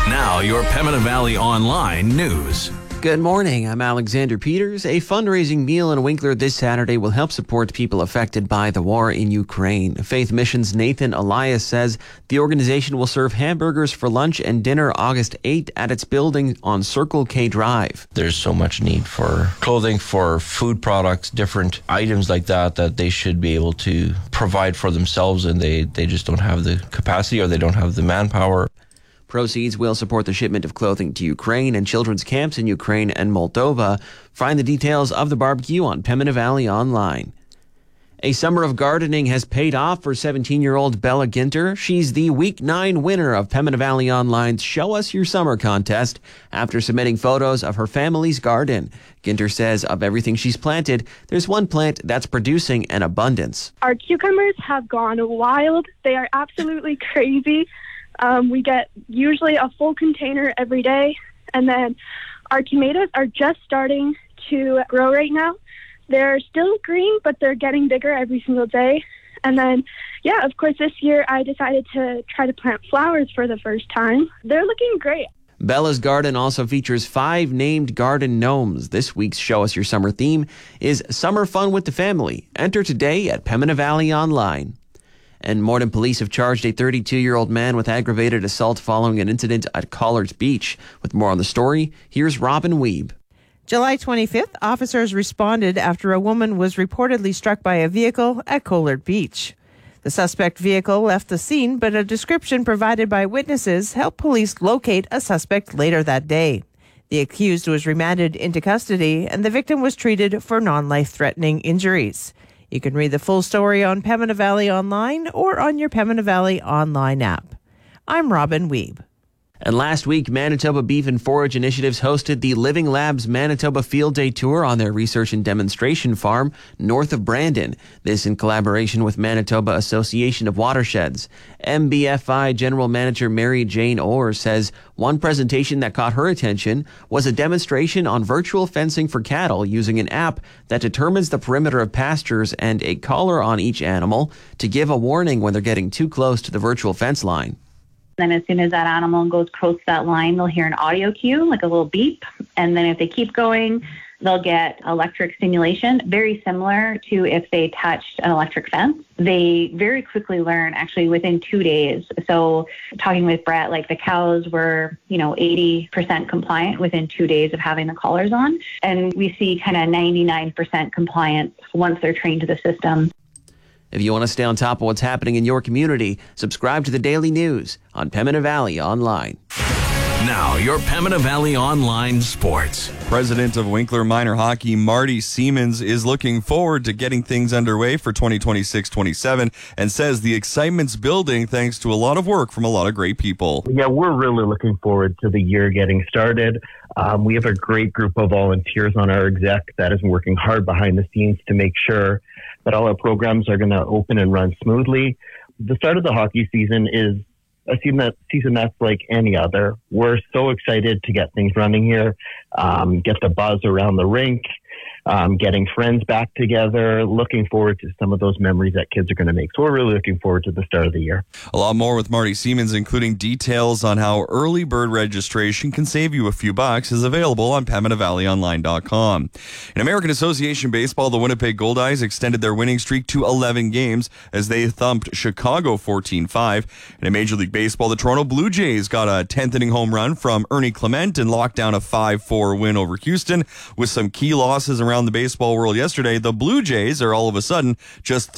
Now, your Pembina Valley Online news. Good morning, I'm Alexander Peters. A fundraising meal in Winkler this Saturday will help support people affected by the war in Ukraine. Faith Mission's Nathan Elias says the organization will serve hamburgers for lunch and dinner August 8th at its building on Circle K Drive. There's so much need for clothing, for food products, different items like that they should be able to provide for themselves, and they just don't have the capacity or they don't have the manpower. Proceeds will support the shipment of clothing to Ukraine and children's camps in Ukraine and Moldova. Find the details of the barbecue on Pembina Valley Online. A summer of gardening has paid off for 17-year-old Bella Ginter. She's the Week 9 winner of Pembina Valley Online's Show Us Your Summer contest after submitting photos of her family's garden. Ginter says of everything she's planted, there's one plant that's producing an abundance. Our cucumbers have gone wild. They are absolutely crazy. We get usually a full container every day. And then our tomatoes are just starting to grow right now. They're still green, but they're getting bigger every single day. And then, of course, this year I decided to try to plant flowers for the first time. They're looking great. Bella's garden also features 5 named garden gnomes. This week's Show Us Your Summer theme is Summer Fun with the Family. Enter today at Pembina Valley Online. And Morden police have charged a 32-year-old man with aggravated assault following an incident at Collard Beach. With more on the story, here's Robin Weeb. July 25th, officers responded after a woman was reportedly struck by a vehicle at Collard Beach. The suspect vehicle left the scene, but a description provided by witnesses helped police locate a suspect later that day. The accused was remanded into custody, and the victim was treated for non-life-threatening injuries. You can read the full story on Pembina Valley Online or on your Pembina Valley Online app. I'm Robin Weeb. And last week, Manitoba Beef and Forage Initiatives hosted the Living Labs Manitoba Field Day Tour on their research and demonstration farm north of Brandon. This in collaboration with Manitoba Association of Watersheds. MBFI General Manager Mary Jane Orr says one presentation that caught her attention was a demonstration on virtual fencing for cattle using an app that determines the perimeter of pastures and a collar on each animal to give a warning when they're getting too close to the virtual fence line. Then as soon as that animal goes close to that line, they'll hear an audio cue, like a little beep. And then if they keep going, they'll get electric stimulation, very similar to if they touched an electric fence. They very quickly learn, actually within 2 days. So talking with Brett, like the cows were, 80% compliant within 2 days of having the collars on. And we see kind of 99% compliance once they're trained to the system. If you want to stay on top of what's happening in your community, subscribe to the Daily News on Pembina Valley Online. Now, your Pembina Valley Online sports. President of Winkler Minor Hockey, Marty Siemens, is looking forward to getting things underway for 2026-27 and says the excitement's building thanks to a lot of work from a lot of great people. Yeah, we're really looking forward to the year getting started. We have a great group of volunteers on our exec that is working hard behind the scenes to make sure that all our programs are going to open and run smoothly. The start of the hockey season is a season that's like any other. We're so excited to get things running here, get the buzz around the rink, getting friends back together, looking forward to some of those memories that kids are going to make. So we're really looking forward to the start of the year. A lot more with Marty Siemens, including details on how early bird registration can save you a few bucks, is available on PembinaValleyOnline.com. In American Association Baseball, the Winnipeg Goldeyes extended their winning streak to 11 games as they thumped Chicago 14-5. And in Major League Baseball, the Toronto Blue Jays got a 10th inning home run from Ernie Clement and locked down a 5-4 win over Houston. With some key losses around the baseball world yesterday, the Blue Jays are all of a sudden just